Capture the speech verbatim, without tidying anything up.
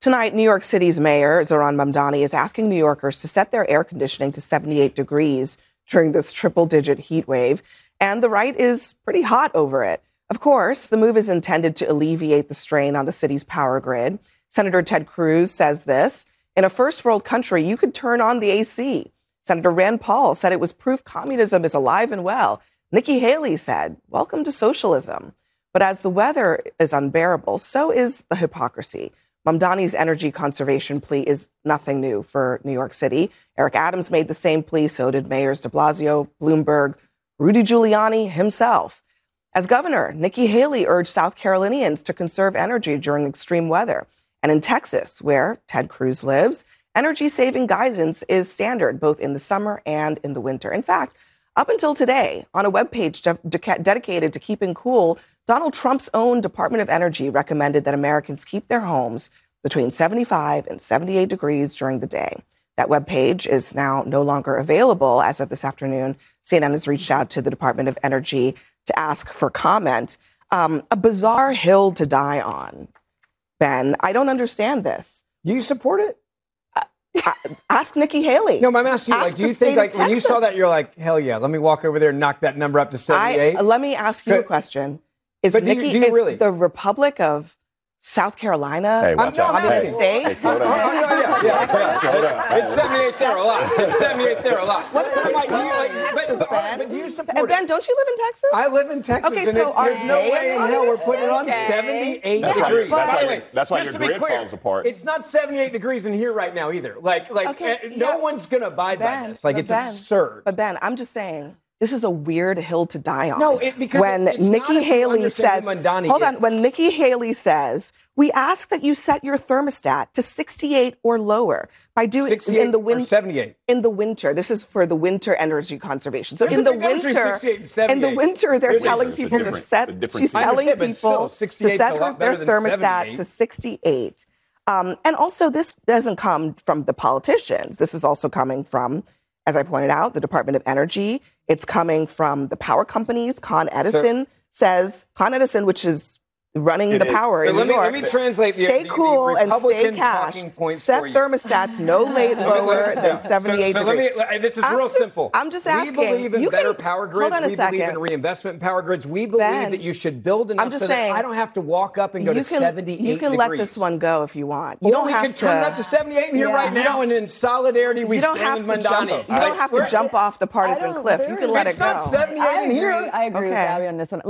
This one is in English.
Tonight, New York City's mayor, Zohran Mamdani, is asking New Yorkers to set their air conditioning to seventy-eight degrees during this triple-digit heat wave, and the right is pretty hot over it. Of course, the move is intended to alleviate the strain on the city's power grid. Senator Ted Cruz says this: in a first-world country, you could turn on the A C. Senator Rand Paul said it was proof communism is alive and well. Nikki Haley said, welcome to socialism. But as the weather is unbearable, so is the hypocrisy. Mamdani's energy conservation plea is nothing new for New York City. Eric Adams made the same plea, so did Mayors de Blasio, Bloomberg, Rudy Giuliani himself. As governor, Nikki Haley urged South Carolinians to conserve energy during extreme weather. And in Texas, where Ted Cruz lives, energy-saving guidance is standard both in the summer and in the winter. In fact, up until today, on a webpage de- de- dedicated to keeping cool, Donald Trump's own Department of Energy recommended that Americans keep their homes between seventy-five and seventy-eight degrees during the day. That webpage is now no longer available as of this afternoon. C N N has reached out to the Department of Energy to ask for comment. Um, a bizarre hill to die on, Ben. I don't understand this. Do you support it? Uh, ask Nikki Haley. No, I'm asking you, ask like, do you think, like, when you saw that, you're like, hell yeah, let me walk over there and knock that number up to seventy-eight? I, let me ask you but, a question. Is but Nikki, do you, do you is really? the Republic of South Carolina Hey, I'm, no, I'm asking. State? Hey, slow down. Oh, no, yeah, yeah, Slow down. It's seventy-eight there a lot. It's seventy-eight there a lot. What I'm like, do you, like, Texas, but, Ben? but do you support And Ben, it? don't you live in Texas? I live in Texas, Okay, and so it's, are there's no they way in hell we're putting it on okay. seventy-eight That's why degrees. your- that's By why the your- way, that's why just your to be grid clear, falls apart. It's not seventy-eight degrees in here right now either. Like, like Okay, uh, no yeah. one's going to abide Ben, by this. Like, but it's Ben, absurd. But Ben, I'm just saying, this is a weird hill to die on. No, it- because when it- it's not Nikki if you Haley understand says, who Mamdani hold on, is. when Nikki Haley says, we ask that you set your thermostat to sixty-eight or lower by doing sixty-eight in the or winter. seventy-eight. In the winter, this is for the winter energy conservation. So There's in a the big difference between winter, sixty-eight and in the seventy-eight. winter, they're There's a telling difference. people It's a to difference. set. It's a different She's season. I telling understand, but people still, to sixty-eight's set a her, lot their better than thermostat seventy-eight. to sixty-eight. Um, and also, this doesn't come from the politicians. This is also coming from, as I pointed out, the Department of Energy. It's coming from the power companies. Con Edison So, says, Con Edison, which is running It the is. power So in let New me, York. let me translate the, Stay the, the cool and stay Republican cash. talking points Set for you. thermostats no late lower than seventy-eight so, so let degrees. me, this is I'm real just- simple. I'm just asking. We believe in You better can- power hold grids. on a We believe second. in reinvestment in power grids. We believe Ben, that you should build enough just so saying, that I don't have to walk up and go you to can, seventy-eight You can degrees. let this one go if you want. You Or don't we have could to turn it up to seventy-eight in here Yeah. right now, and in solidarity we You don't stand have with to jump. Mamdani. You don't Like, have to we're- jump off the partisan I don't- cliff. there You can is- let It's it go. not seventy-eight I in agree. here. I agree with Okay. Abby on this one.